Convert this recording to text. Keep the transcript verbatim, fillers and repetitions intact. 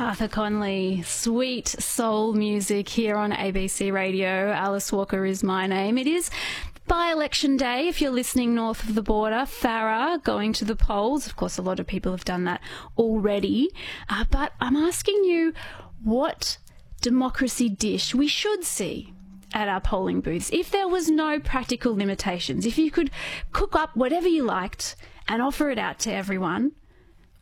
Arthur Conley, sweet soul music here on A B C Radio. Alice Walker is my name. It is by-election day if you're listening north of the border. Farah going to the polls. Of course, a lot of people have done that already. Uh, but I'm asking you what democracy dish we should see at our polling booths. If there was no practical limitations, if you could cook up whatever you liked and offer it out to everyone,